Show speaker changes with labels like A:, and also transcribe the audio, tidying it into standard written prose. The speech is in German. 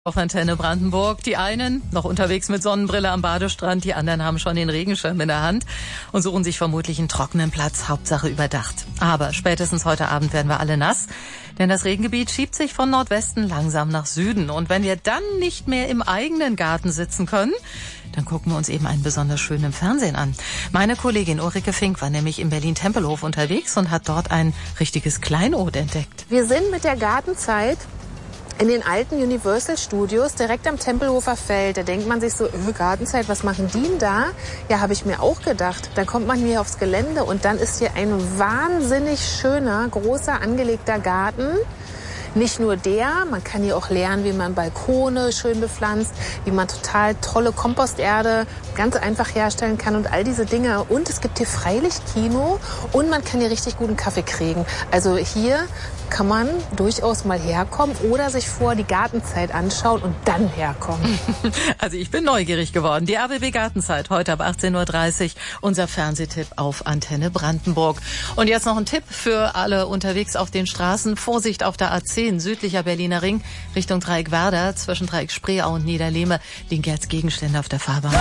A: Auf Antenne Brandenburg. Die einen noch unterwegs mit Sonnenbrille am Badestrand, die anderen haben schon den Regenschirm in der Hand und suchen sich vermutlich einen trockenen Platz, Hauptsache überdacht. Aber spätestens heute Abend werden wir alle nass, denn das Regengebiet schiebt sich von Nordwesten langsam nach Süden. Und wenn wir dann nicht mehr im eigenen Garten sitzen können, dann gucken wir uns eben einen besonders schönen im Fernsehen an. Meine Kollegin Ulrike Fink war nämlich in Berlin-Tempelhof unterwegs und hat dort ein richtiges Kleinod entdeckt.
B: Wir sind mit der Gartenzeit in den alten Universal Studios direkt am Tempelhofer Feld. Da denkt man sich so, Gartenzeit, was machen die denn da? Ja, habe ich mir auch gedacht. Dann kommt man hier aufs Gelände und dann ist hier ein wahnsinnig schöner, großer, angelegter Garten. Nicht nur der, man kann hier auch lernen, wie man Balkone schön bepflanzt, wie man total tolle Komposterde ganz einfach herstellen kann und all diese Dinge. Und es gibt hier Freilichtkino und man kann hier richtig guten Kaffee kriegen. Also hier kann man durchaus mal herkommen oder sich vor die Gartenzeit anschauen und dann herkommen.
A: Also ich bin neugierig geworden. Die RBB Gartenzeit heute ab 18:30 Uhr. Unser Fernsehtipp auf Antenne Brandenburg. Und jetzt noch ein Tipp für alle unterwegs auf den Straßen. Vorsicht auf der A10. Südlicher Berliner Ring Richtung Dreieck Werder. Zwischen Dreieck Spreeau und Niederlehme liegen jetzt Gegenstände auf der Fahrbahn.